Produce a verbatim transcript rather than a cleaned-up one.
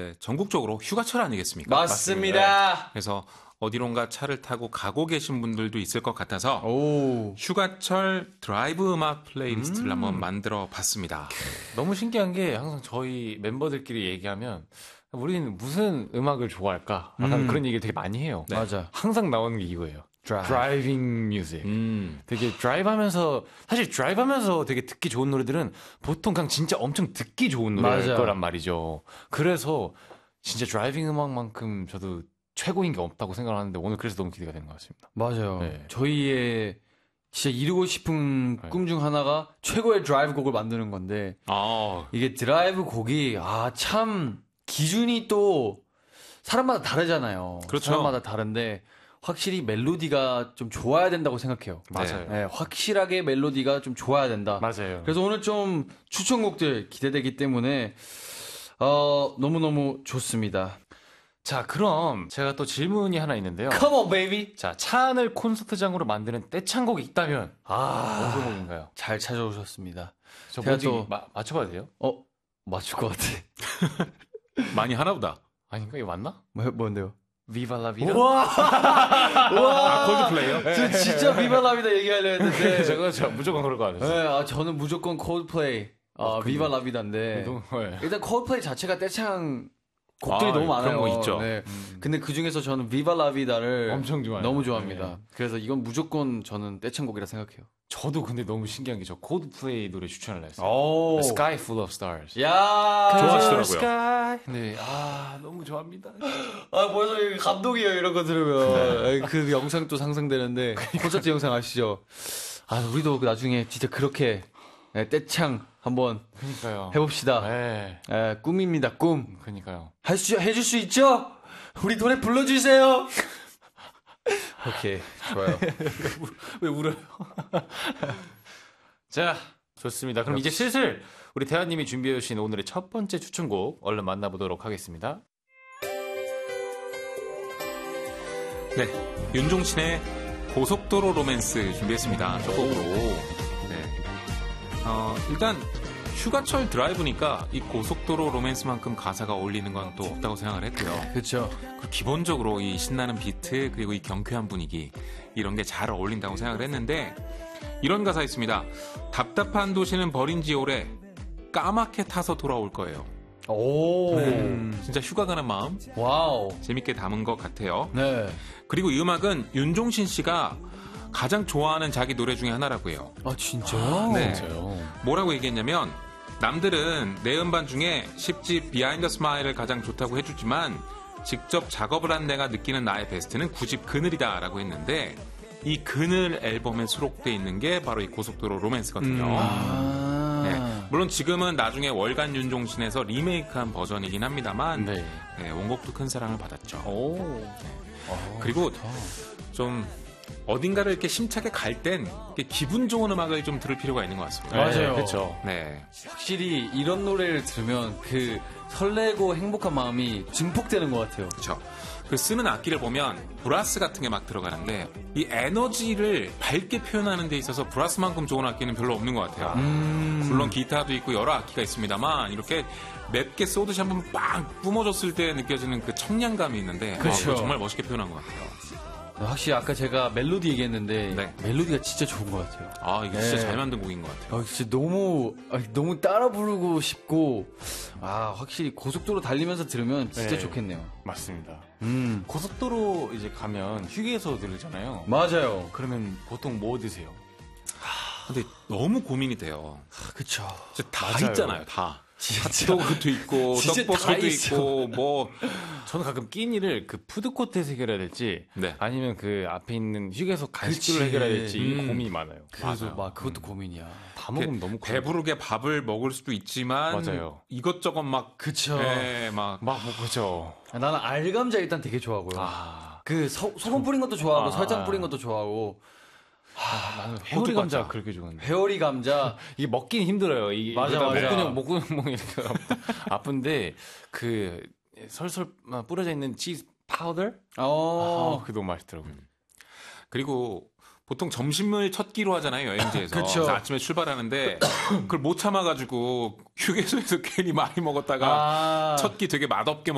이제 전국적으로 휴가철 아니겠습니까? 맞습니다. 맞습니다. 그래서 어디론가 차를 타고 가고 계신 분들도 있을 것 같아서 오. 휴가철 드라이브 음악 플레이리스트를 음. 한번 만들어 봤습니다. 너무 신기한 게 항상 저희 멤버들끼리 얘기하면 우리는 무슨 음악을 좋아할까? 약간 음. 그런 얘기를 되게 많이 해요. 네. 맞아. 항상 나오는 게 이거예요. 드라이브. 드라이빙 뮤직. 음. 되게 드라이브 하면서, 사실 드라이브 하면서 되게 듣기 좋은 노래들은 보통 그냥 진짜 엄청 듣기 좋은 노래일 맞아. 거란 말이죠. 그래서 진짜 드라이빙 음악만큼 저도 최고인 게 없다고 생각을 하는데 오늘 그래서 너무 기대가 되는 것 같습니다. 맞아요. 네. 저희의 진짜 이루고 싶은 네. 꿈 중 하나가 최고의 드라이브 곡을 만드는 건데 아. 이게 드라이브 곡이 아, 참 기준이 또 사람마다 다르잖아요. 그렇죠. 사람마다 다른데 확실히 멜로디가 좀 좋아야 된다고 생각해요. 맞아요. 네, 확실하게 멜로디가 좀 좋아야 된다. 맞아요. 그래서 오늘 좀 추천곡들 기대되기 때문에 어, 너무너무 좋습니다. 자, 그럼 제가 또 질문이 하나 있는데요. Come on, baby. 자, 차 안을 콘서트장으로 만드는 떼창곡이 있다면 아, 어떤 곡인가요? 잘 찾아오셨습니다. 저 제가 또 마, 맞춰봐도 돼요? 어, 맞출 것 같아. 많이 하나보다. 아닌가? 이거 맞나? 뭐, 뭔데요? 비바 라 비다? 우와! 우와! 아, 콜드플레이요? 저 진짜 비바 라 비다 얘기하려 했는데. 제가 저 무조건 그럴 거 아니었어요. 네, 아, 저는 무조건 콜드플레이. 아, 비바 라 비다인데. 네. 일단 콜드플레이 자체가 떼창 곡들이 아, 너무 많아요. 그런 거 있죠. 네. 음. 근데 그 중에서 저는 비바 라 비다를 엄청 좋아해요. 너무 좋아합니다. 네. 그래서 이건 무조건 저는 떼창곡이라 생각해요. 저도 근데 너무 신기한 게 저 콜드플레이 노래 추천을 했어요. 오. Sky Full of Stars. 야, 좋아하시더라고요. Sky. 네, 아 너무 좋아합니다. 아 벌써 감동이에요 이런 거 들으면. 네. 그 영상도 상상되는데 콘서트 영상 아시죠? 아 우리도 나중에 진짜 그렇게 네, 떼창 한번 그러니까요. 해봅시다. 네. 네, 꿈입니다, 꿈. 그러니까요. 할 수, 해줄 수 있죠? 우리 노래 불러주세요. 오케이, 좋아요. 왜 울어요? 자, 좋습니다. 그럼 이제 슬슬 우리 대한님이 준비해 주신 오늘의 첫 번째 추천곡 얼른 만나보도록 하겠습니다. 네, 윤종신의 고속도로 로맨스 준비했습니다. 첫 곡으로. 네. 어, 일단 휴가철 드라이브니까 이 고속도로 로맨스만큼 가사가 어울리는 건 또 없다고 생각을 했고요. 그렇죠. 기본적으로 이 신나는 비트 그리고 이 경쾌한 분위기 이런 게 잘 어울린다고 생각을 했는데 이런 가사 있습니다. 답답한 도시는 버린 지 오래 까맣게 타서 돌아올 거예요. 오, 네, 진짜 휴가 가는 마음 와우 재밌게 담은 것 같아요. 네. 그리고 이 음악은 윤종신 씨가 가장 좋아하는 자기 노래 중에 하나라고 해요. 아 진짜요? 네. 진짜요? 뭐라고 얘기했냐면 남들은 내 음반 중에 십 집 비하인드 스마일을 가장 좋다고 해주지만 직접 작업을 한 내가 느끼는 나의 베스트는 구 집 그늘이다 라고 했는데 이 그늘 앨범에 수록되어 있는 게 바로 이 고속도로 로맨스거든요. 음. 아~ 네. 물론 지금은 나중에 월간 윤종신에서 리메이크한 버전이긴 합니다만 네. 네, 원곡도 큰 사랑을 받았죠. 오. 네. 오, 그리고 좋다. 좀 어딘가를 이렇게 심차게 갈 땐 기분 좋은 음악을 좀 들을 필요가 있는 것 같습니다. 맞아요. 그렇죠. 네. 확실히 이런 노래를 들으면 그 설레고 행복한 마음이 증폭되는 것 같아요. 그렇죠. 그 쓰는 악기를 보면 브라스 같은 게 막 들어가는데 이 에너지를 밝게 표현하는 데 있어서 브라스만큼 좋은 악기는 별로 없는 것 같아요. 음. 물론 기타도 있고 여러 악기가 있습니다만 이렇게 맵게 쏘듯이 한번 빵 뿜어줬을 때 느껴지는 그 청량감이 있는데 그렇죠. 어, 정말 멋있게 표현한 것 같아요. 확실히 아까 제가 멜로디 얘기했는데 네. 멜로디가 진짜 좋은 것 같아요. 아 이게 네. 진짜 잘 만든 곡인 것 같아요. 아, 진짜 너무 아, 너무 따라 부르고 싶고 아 확실히 고속도로 달리면서 들으면 진짜 네. 좋겠네요. 맞습니다. 음 고속도로 이제 가면 휴게소 들르잖아요. 맞아요. 그러면 보통 뭐 드세요? 근데 너무 고민이 돼요. 아, 그쵸. 진짜 다 맞아요. 있잖아요. 다. 핫도그도 있고 떡볶이도 있고 뭐 저는 가끔 끼니를 그 푸드코트에서 해결해야 될지 네. 아니면 그 앞에 있는 휴게소 간식들로 해결해야 될지 이 음. 고민이 많아요. 그래서 맞아요. 막 그것도 고민이야. 다 먹으면 너무 배부르게 밥을 먹을 수도 있지만 맞아요. 이것저것 막 그쵸. 네, 막 막 먹죠. 아, 나는 알감자 일단 되게 좋아하고요. 아, 그 소, 소금 뿌린 것도 좋아하고 아, 설탕 뿌린 것도 좋아하고 아 나는 회오리 감자 그렇게 좋아하는데. 회오리 감자 이게 먹긴 힘들어요. 이게 맞아, 맞아. 목구멍 목구멍 이렇게 아픈데 그 설설 뿌려져 있는 치즈 파우더? 어, 아, 그게 너무 맛있더라고요. 그리고 보통 점심을 첫 끼로 하잖아요 여행지에서. 그쵸. 그래서 아침에 출발하는데 그걸 못 참아가지고 휴게소에서 괜히 많이 먹었다가 아. 첫 끼 되게 맛없게